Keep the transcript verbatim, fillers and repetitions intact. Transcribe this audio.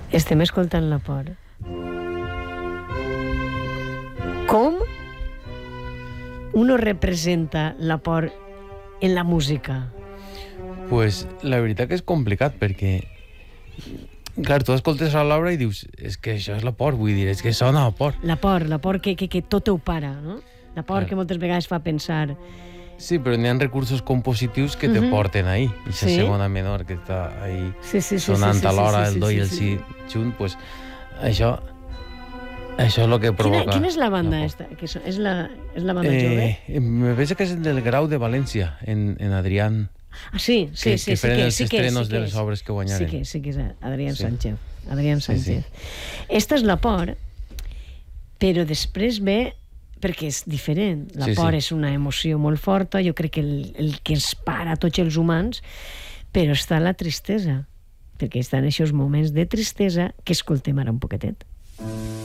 Estem escoltant la por. Com uno representa la por en la música? Pues la veritat que és complicat, perquè clar, tu escoltes a l'obra i dius, és que això és la por, vull dir, és que sona a por. La por, la por que, que, que tot ho para, no? La por Clar. que moltes vegades fa pensar... Sí, però n'hi ha recursos compositius que te Mhm. porten ahí. I la Sí. segona menor que està ahí Sí, sí, sí, sonant sí, sí, alhora sí, sí, el do sí, i el sí. si junt, pues això això és el que Quina, provoca. quina és la banda por. esta? Que so, és, la, és la banda jove? Eh, me pensa que és del Grau de València, en, en Adrián, Ah, sí, sí, que, sí. que sí feren que, els sí que, estrenos sí de que les és. obres que guanyaren. Sí que, sí que és Adrián Sí. Sánchez. Adrián Sí, sí. Sánchez. Esta és la por, però després ve... perquè és diferent. La Sí, por sí. és una emoció molt forta, jo crec que el, el que ens para a tots els humans, però està la tristesa, perquè estan aquests moments de tristesa que escoltem ara un poquetet.